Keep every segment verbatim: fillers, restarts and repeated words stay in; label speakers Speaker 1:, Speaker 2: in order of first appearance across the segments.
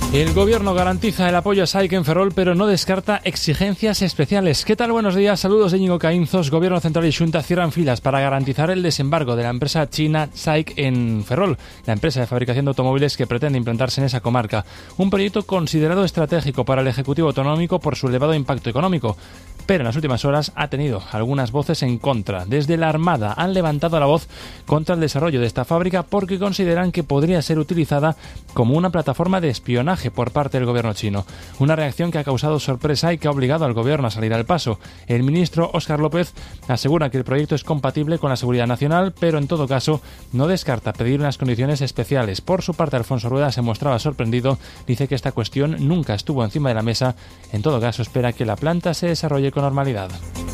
Speaker 1: El Gobierno garantiza el apoyo a SAIC en Ferrol, pero no descarta exigencias especiales. ¿Qué tal? Buenos días, saludos de Íñigo Caínzos. Gobierno Central y Xunta cierran filas para garantizar el desembarco de la empresa china SAIC en Ferrol, la empresa de fabricación de automóviles que pretende implantarse en esa comarca. Un proyecto considerado estratégico para el Ejecutivo Autonómico por su elevado impacto económico, pero en las últimas horas ha tenido algunas voces en contra. Desde la Armada han levantado la voz contra el desarrollo de esta fábrica porque consideran que podría ser utilizada como una plataforma de espionaje por parte del gobierno chino. Una reacción que ha causado sorpresa y que ha obligado al gobierno a salir al paso. El ministro Óscar López asegura que el proyecto es compatible con la seguridad nacional, pero en todo caso no descarta pedir unas condiciones especiales. Por su parte, Alfonso Rueda se mostraba sorprendido. Dice que esta cuestión nunca estuvo encima de la mesa. En todo caso, espera que la planta se desarrolle con normalidad.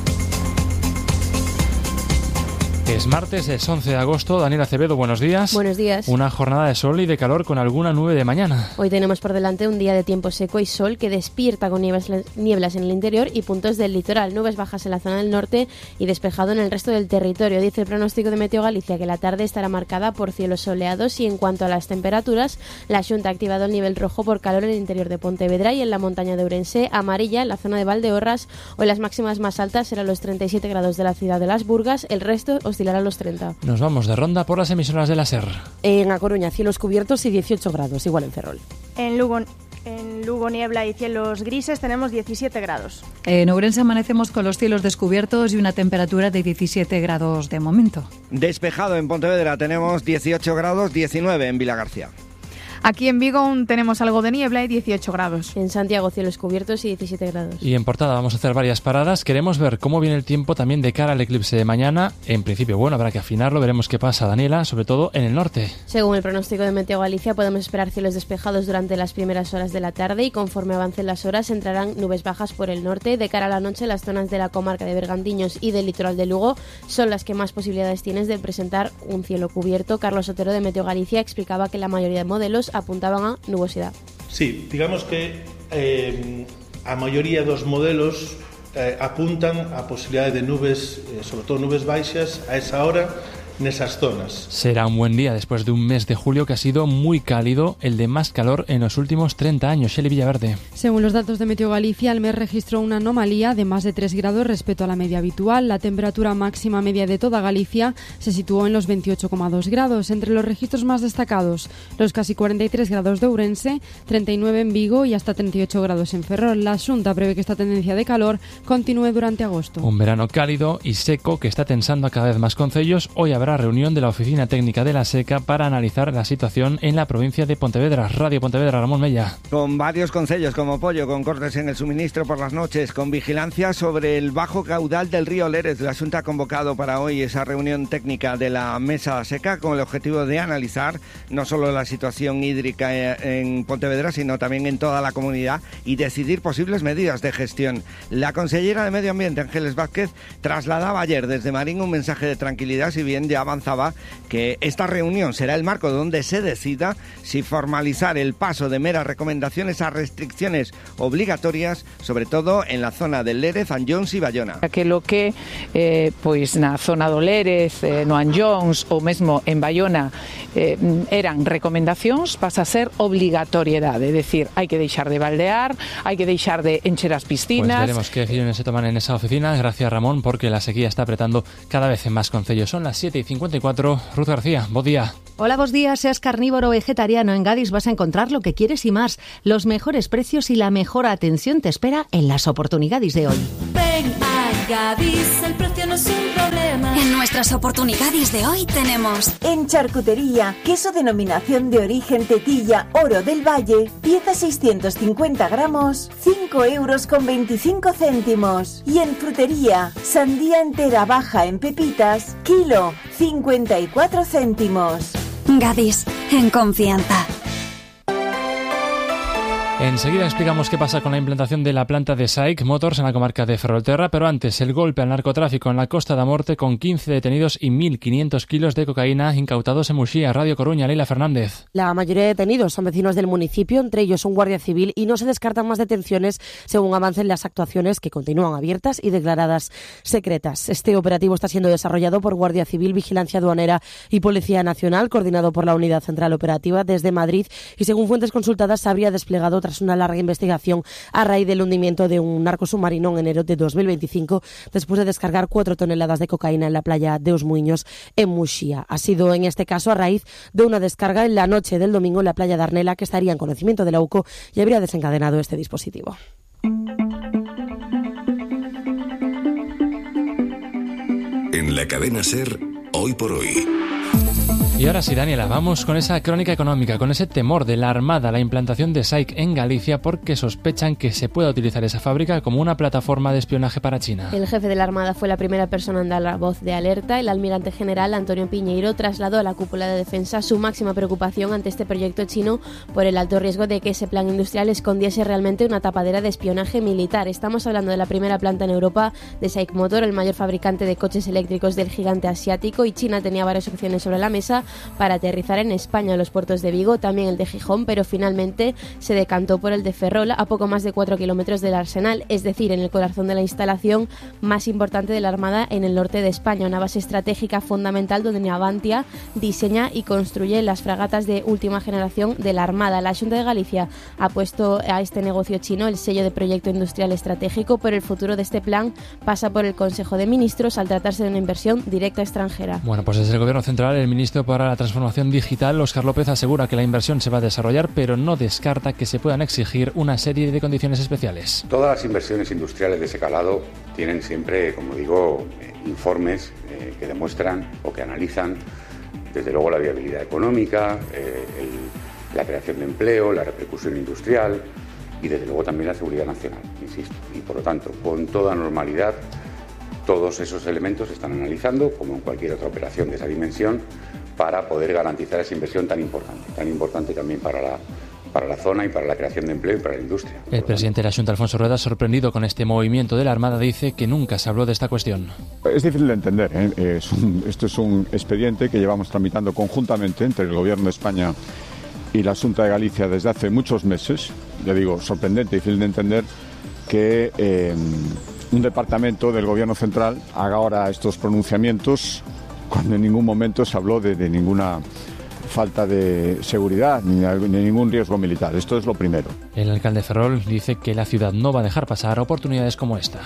Speaker 1: Es martes, es once de agosto. Daniel Acevedo, buenos días.
Speaker 2: Buenos días.
Speaker 1: Una jornada de sol y de calor con alguna nube de mañana.
Speaker 2: Hoy tenemos por delante un día de tiempo seco y sol que despierta con nieblas, nieblas en el interior y puntos del litoral, nubes bajas en la zona del norte y despejado en el resto del territorio. Dice el pronóstico de Meteo Galicia que la tarde estará marcada por cielos soleados y en cuanto a las temperaturas, la Xunta ha activado el nivel rojo por calor en el interior de Pontevedra y en la montaña de Ourense, amarilla en la zona de Valdeorras. Hoy las máximas más altas serán los treinta y siete grados de la ciudad de Las Burgas, el resto oscilará a los treinta.
Speaker 1: Nos vamos de ronda por las emisoras de la SER.
Speaker 3: En A Coruña, cielos cubiertos y dieciocho grados, igual en Ferrol.
Speaker 4: En Lugo, en Lugo niebla y cielos grises, tenemos diecisiete grados.
Speaker 5: En Ourense amanecemos con los cielos descubiertos y una temperatura de diecisiete grados de momento.
Speaker 6: Despejado en Pontevedra, tenemos dieciocho grados, diecinueve en Vilagarcía.
Speaker 7: Aquí en Vigo aún tenemos algo de niebla y dieciocho grados.
Speaker 2: En Santiago, cielos cubiertos y diecisiete grados.
Speaker 1: Y en Portada vamos a hacer varias paradas. Queremos ver cómo viene el tiempo también de cara al eclipse de mañana. En principio, bueno, habrá que afinarlo. Veremos qué pasa, Daniela, sobre todo en el norte.
Speaker 2: Según el pronóstico de Meteo Galicia, podemos esperar cielos despejados durante las primeras horas de la tarde y conforme avancen las horas entrarán nubes bajas por el norte. De cara a la noche, las zonas de la comarca de Bergantiños y del litoral de Lugo son las que más posibilidades tienes de presentar un cielo cubierto. Carlos Otero de Meteo Galicia explicaba que la mayoría de modelos apuntaban a nubosidad.
Speaker 8: Sí, digamos que eh, a maioría dos modelos eh, apuntan a posibilidade de nubes, eh, sobre todo nubes baixas, a esa hora nesas zonas.
Speaker 1: Será un buen día después de un mes de julio que ha sido muy cálido, el de más calor en los últimos treinta años. Shelley Villaverde.
Speaker 9: Según los datos de Meteo Galicia, el mes registró una anomalía de más de tres grados respecto a la media habitual. La temperatura máxima media de toda Galicia se situó en los veintiocho coma dos grados. Entre los registros más destacados, los casi cuarenta y tres grados de Ourense, treinta y nueve en Vigo y hasta treinta y ocho grados en Ferrol. La Xunta prevé que esta tendencia de calor continúe durante agosto.
Speaker 1: Un verano cálido y seco que está tensando a cada vez más concellos. Hoy habrá reunión de la Oficina Técnica de la SECA para analizar la situación en la provincia de Pontevedra. Radio Pontevedra, Ramón Mella.
Speaker 6: Con varios concellos como Pollo, con cortes en el suministro por las noches, con vigilancia sobre el bajo caudal del río Lérez. La Xunta ha convocado para hoy esa reunión técnica de la Mesa SECA con el objetivo de analizar no solo la situación hídrica en Pontevedra, sino también en toda la comunidad y decidir posibles medidas de gestión. La consellera de Medio Ambiente, Ángeles Vázquez, trasladaba ayer desde Marín un mensaje de tranquilidad, si bien ya avanzaba que esta reunión será el marco donde se decida si formalizar el paso de meras recomendaciones a restricciones obligatorias, sobre todo en la zona del Lérez, Anllóns e Bayona.
Speaker 10: Aquilo que eh, pois na zona do Lérez, eh, no Anllóns ou mesmo en Bayona eh, eran recomendacións, pasa a ser obligatoriedade, é dicir, hai que deixar de baldear, hai que deixar de encher as piscinas.
Speaker 1: Pues veremos qué decisiones se toman en esa oficina. Gracias, Ramón, porque la sequía está apretando cada vez en más concellos. Son las siete y cincuenta y cuatro. Ruth García, buen día.
Speaker 11: Hola, buenos días. Seas carnívoro o vegetariano, en Gadis vas a encontrar lo que quieres y más. Los mejores precios y la mejor atención te espera en las oportunidades de hoy.
Speaker 12: Ven a Gadis, el precio no es un problema. En nuestras oportunidades de hoy tenemos...
Speaker 13: En charcutería, queso denominación de origen Tetilla Oro del Valle, pieza seiscientos cincuenta gramos, cinco euros con veinticinco céntimos. Y en frutería, sandía entera baja en pepitas, kilo, cincuenta y cuatro céntimos.
Speaker 12: Gadis, en confianza.
Speaker 1: Enseguida explicamos qué pasa con la implantación de la planta de SAIC Motors en la comarca de Ferrolterra, pero antes el golpe al narcotráfico en la Costa da Morte con quince detenidos y mil quinientos kilos de cocaína incautados en Muxía. Radio Coruña, Leila Fernández.
Speaker 3: La mayoría de detenidos son vecinos del municipio, entre ellos un guardia civil, y no se descartan más detenciones según avancen las actuaciones que continúan abiertas y declaradas secretas. Este operativo está siendo desarrollado por Guardia Civil, Vigilancia Aduanera y Policía Nacional, coordinado por la Unidad Central Operativa desde Madrid, y según fuentes consultadas se habría desplegado tras una larga investigación a raíz del hundimiento de un narcosubmarino en enero de dos mil veinticinco, después de descargar cuatro toneladas de cocaína en la playa de Os Muiños, en Muxía. Ha sido en este caso a raíz de una descarga en la noche del domingo en la playa de Arnela, que estaría en conocimiento de la U C O y habría desencadenado este dispositivo.
Speaker 14: En la cadena SER, hoy por hoy.
Speaker 1: Y ahora sí, Daniela, vamos con esa crónica económica, con ese temor de la Armada a la implantación de SAIC en Galicia, porque sospechan que se pueda utilizar esa fábrica como una plataforma de espionaje para China.
Speaker 2: El jefe de la Armada fue la primera persona en dar la voz de alerta. El almirante general Antonio Piñeiro trasladó a la cúpula de defensa su máxima preocupación ante este proyecto chino por el alto riesgo de que ese plan industrial escondiese realmente una tapadera de espionaje militar. Estamos hablando de la primera planta en Europa de SAIC Motor, el mayor fabricante de coches eléctricos del gigante asiático, y China tenía varias opciones sobre la mesa para aterrizar en España, en los puertos de Vigo, también el de Gijón, pero finalmente se decantó por el de Ferrol, a poco más de cuatro kilómetros del Arsenal, es decir, en el corazón de la instalación más importante de la Armada en el norte de España, una base estratégica fundamental donde Navantia diseña y construye las fragatas de última generación de la Armada. La Xunta de Galicia ha puesto a este negocio chino el sello de proyecto industrial estratégico, pero el futuro de este plan pasa por el Consejo de Ministros al tratarse de una inversión directa extranjera.
Speaker 1: Bueno, pues desde el Gobierno Central, el ministro para la Transformación Digital, Óscar López, asegura que la inversión se va a desarrollar, pero no descarta que se puedan exigir una serie de condiciones especiales.
Speaker 15: Todas las inversiones industriales de ese calado tienen siempre, como digo, eh, informes eh, que demuestran o que analizan, desde luego, la viabilidad económica, eh, el, la creación de empleo, la repercusión industrial y, desde luego, también la seguridad nacional, insisto. Y, por lo tanto, con toda normalidad, todos esos elementos se están analizando, como en cualquier otra operación de esa dimensión, para poder garantizar esa inversión tan importante, tan importante también para la, para la zona y para la creación de empleo y para la industria.
Speaker 1: El presidente de la Xunta, Alfonso Rueda, sorprendido con este movimiento de la Armada, dice que nunca se habló de esta cuestión.
Speaker 16: Es difícil de entender, ¿eh? Es un, esto es un expediente que llevamos tramitando conjuntamente entre el Gobierno de España y la Xunta de Galicia desde hace muchos meses. Ya digo, sorprendente, difícil de entender que eh, un departamento del Gobierno Central haga ahora estos pronunciamientos cuando en ningún momento se habló de, de ninguna falta de seguridad ni de ningún riesgo militar. Esto es lo primero.
Speaker 1: El alcalde Ferrol dice que la ciudad no va a dejar pasar oportunidades como esta.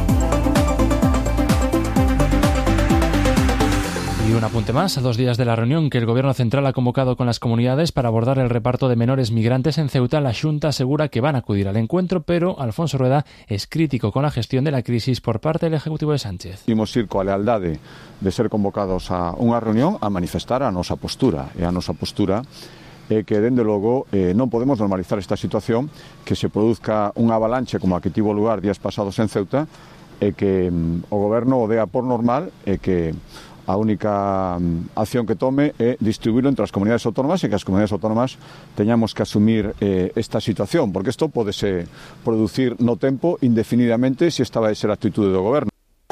Speaker 1: Y un apunte más, a dos días de la reunión que el Gobierno Central ha convocado con las comunidades para abordar el reparto de menores migrantes en Ceuta, la Xunta asegura que van a acudir al encuentro, pero Alfonso Rueda es crítico con la gestión de la crisis por parte del Ejecutivo de Sánchez.
Speaker 16: Imos ir coa lealdade de ser convocados a unha reunión a manifestar a nosa postura, e a nosa postura é que, dende logo, eh, non podemos normalizar esta situación, que se produzca unha avalanche como a que tivo lugar días pasados en Ceuta, e que mm, o Goberno o dea por normal, e que a única acción que tome é distribuirlo entre as comunidades autónomas e que as comunidades autónomas teñamos que asumir eh, esta situación, porque isto podese producir no tempo indefinidamente se esta vai ser a actitude do Goberno.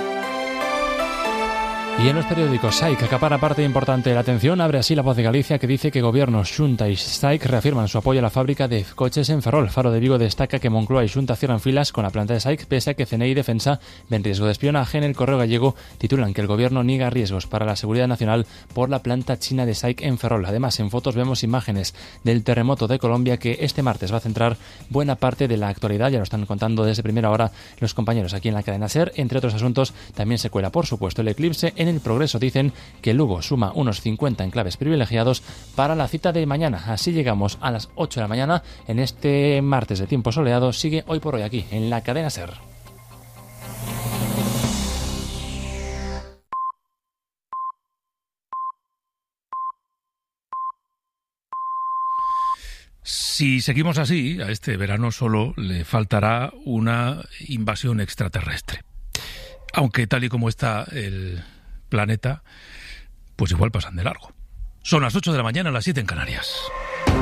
Speaker 1: Y en los periódicos, SAIC acapara parte importante de la atención. Abre así La Voz de Galicia, que dice que Gobierno, Xunta y SAIC reafirman su apoyo a la fábrica de coches en Ferrol. Faro de Vigo destaca que Moncloa y Xunta cierran filas con la planta de SAIC, pese a que C N I y Defensa ven riesgo de espionaje. En El Correo Gallego titulan que el Gobierno niega riesgos para la seguridad nacional por la planta china de SAIC en Ferrol. Además, en fotos vemos imágenes del terremoto de Colombia, que este martes va a centrar buena parte de la actualidad. Ya lo están contando desde primera hora los compañeros aquí en la cadena SER. Entre otros asuntos, también se cuela, por supuesto, el eclipse. En El Progreso dicen que Lugo suma unos cincuenta enclaves privilegiados para la cita de mañana. Así llegamos a las ocho de la mañana en este martes de tiempo soleado. Sigue Hoy por Hoy aquí en la cadena SER.
Speaker 17: Si seguimos así, a este verano solo le faltará una invasión extraterrestre. Aunque tal y como está el planeta, pues igual pasan de largo. Son las ocho de la mañana, las siete en Canarias.